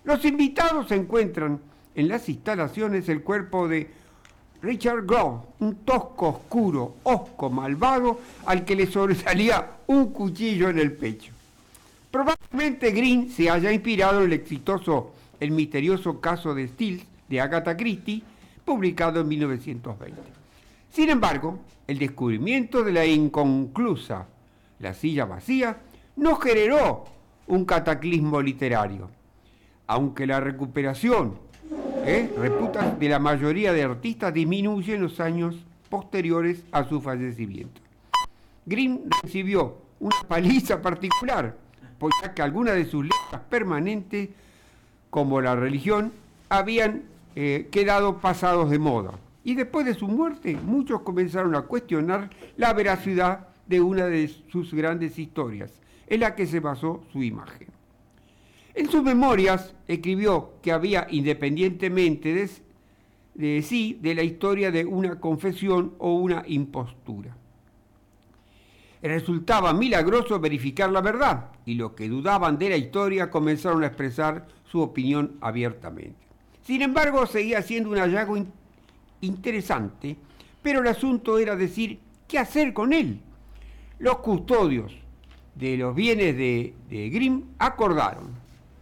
Los invitados encuentran en las instalaciones el cuerpo de Richard Grove, un tosco, oscuro, hosco, malvado, al que le sobresalía un cuchillo en el pecho. Probablemente Green se haya inspirado en el exitoso El misterioso caso de Stills de Agatha Christie, publicado en 1920. Sin embargo, el descubrimiento de la inconclusa La silla vacía no generó un cataclismo literario, aunque la recuperación reputa de la mayoría de artistas disminuye en los años posteriores a su fallecimiento. Green recibió una paliza particular, pues ya que algunas de sus letras permanentes, como la religión, habían quedado pasados de moda. Y después de su muerte, muchos comenzaron a cuestionar la veracidad de una de sus grandes historias, en la que se basó su imagen. En sus memorias escribió que había, independientemente de la historia de una confesión o una impostura. Resultaba milagroso verificar la verdad, y los que dudaban de la historia comenzaron a expresar su opinión abiertamente. Sin embargo, seguía siendo un hallazgo interesante, pero el asunto era decir qué hacer con él. Los custodios de los bienes de Grimm acordaron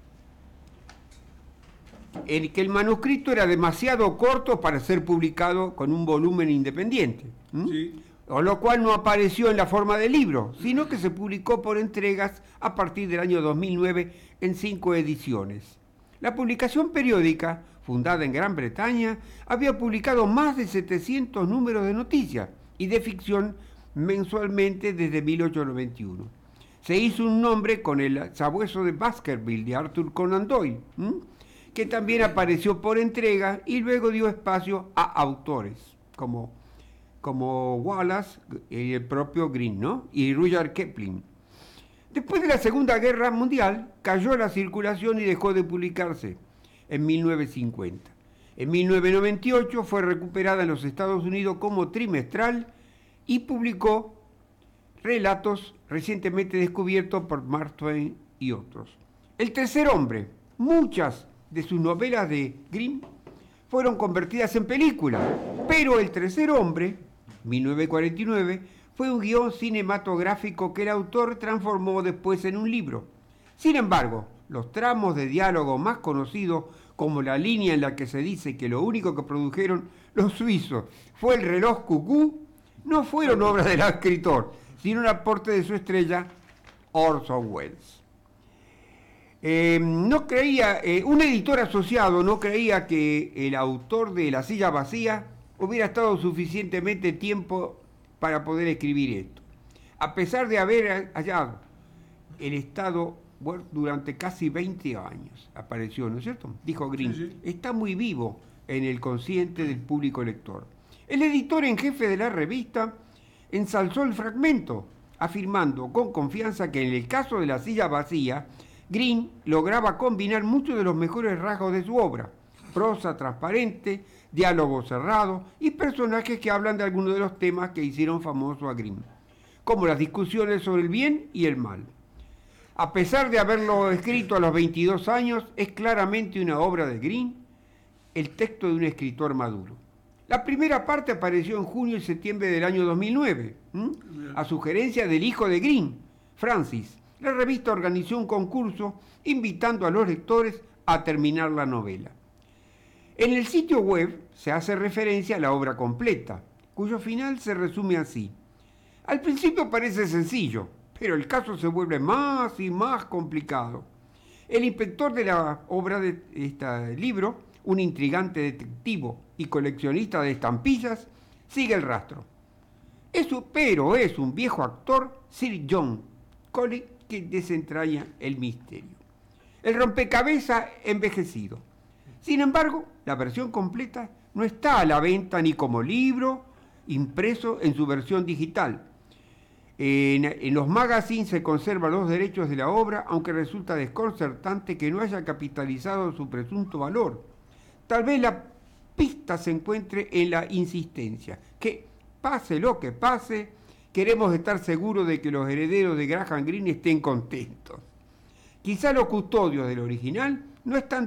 en que el manuscrito era demasiado corto para ser publicado con un volumen independiente, sí, con lo cual no apareció en la forma de libro, sino que se publicó por entregas a partir del año 2009 en 5 ediciones. La publicación periódica, fundada en Gran Bretaña, había publicado más de 700 números de noticias y de ficción mensualmente desde 1891. Se hizo un nombre con el Sabueso de Baskerville de Arthur Conan Doyle, que también apareció por entrega y luego dio espacio a autores como Wallace y el propio Green, ¿no? Y Rudyard Kipling. Después de la Segunda Guerra Mundial cayó la circulación y dejó de publicarse en 1950. En 1998 fue recuperada en los Estados Unidos como trimestral y publicó relatos recientemente descubiertos por Mark Twain y otros. El tercer hombre, muchas de sus novelas de Grimm fueron convertidas en películas, pero El tercer hombre, 1949, fue un guión cinematográfico que el autor transformó después en un libro. Sin embargo, los tramos de diálogo más conocidos, como la línea en la que se dice que lo único que produjeron los suizos fue el reloj cucú, no fueron obras del escritor, sino un aporte de su estrella Orson Welles. Un editor asociado no creía que el autor de La silla vacía hubiera estado suficientemente tiempo para poder escribir esto. A pesar de haber hallado el estado durante casi 20 años, apareció, ¿no es cierto? Dijo Green, sí. Está muy vivo en el consciente del público lector. El editor en jefe de la revista ensalzó el fragmento, afirmando con confianza que en el caso de La silla vacía, Green lograba combinar muchos de los mejores rasgos de su obra: prosa transparente, diálogo cerrado y personajes que hablan de algunos de los temas que hicieron famoso a Green, como las discusiones sobre el bien y el mal. A pesar de haberlo escrito a los 22 años, es claramente una obra de Green, el texto de un escritor maduro. La primera parte apareció en junio y septiembre del año 2009, a sugerencia del hijo de Green, Francis. La revista organizó un concurso invitando a los lectores a terminar la novela. En el sitio web se hace referencia a la obra completa, cuyo final se resume así. Al principio parece sencillo, pero el caso se vuelve más y más complicado. El inspector de la obra de este libro, un intrigante detectivo y coleccionista de estampillas, sigue el rastro. Pero es un viejo actor, Sir John Colley, que desentraña el misterio. El rompecabezas envejecido. Sin embargo, la versión completa no está a la venta ni como libro impreso en su versión digital. En los magazines se conservan los derechos de la obra, aunque resulta desconcertante que no haya capitalizado su presunto valor. Tal vez la pista se encuentre en la insistencia, que pase lo que pase, queremos estar seguros de que los herederos de Graham Greene estén contentos. Quizá los custodios del original no están